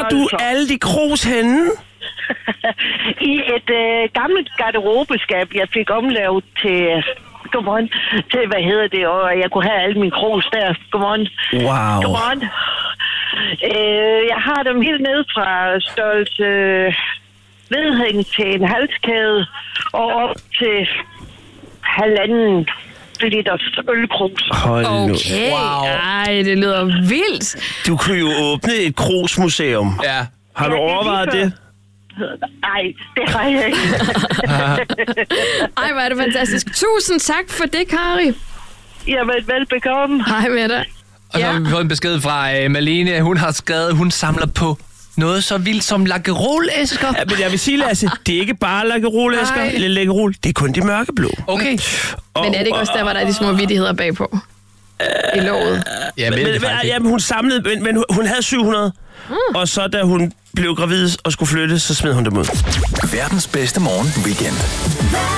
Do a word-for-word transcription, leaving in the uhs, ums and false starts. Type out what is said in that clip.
du alle de krus henne? I et øh, gammelt garderobeskab, jeg fik omlavet til... Godmorgen. Til, hvad hedder det, og jeg kunne have alle mine krus der. Godmorgen. Wow. Godmorgen. Øh, jeg har dem helt ned fra størrelse øh, vedhæng til en halskæde og op til halvanden liters ølkrus. Hold nu. Okay, Wow. ej, det lyder vildt. Du kunne jo åbne et krusmuseum. Ja. Har du Ja, det er overvejet lige det? Nej, det har jeg ikke. Ej, hvor er det fantastisk. Tusind tak for det, Kari. Jamen, velbekomme. Hej med dig. Og så Ja. har vi fået en besked fra uh, Malene. Hun har skrevet, hun samler på noget så vildt som lakkerol-æsker. Ja, men jeg vil sige, Lasse, det er ikke bare lakkerol-æsker Nej. eller lakkerol. Det er kun de mørkeblå. Okay. Og, Men er det ikke også der, hvor der er de små vittigheder bagpå? I låget. Ja, Men, men, men, det faktisk ja, men hun samlede, men, men hun havde syv hundrede. Mm. Og så da hun blev gravid og skulle flytte, så smed hun dem ud. Verdens bedste morgen weekend.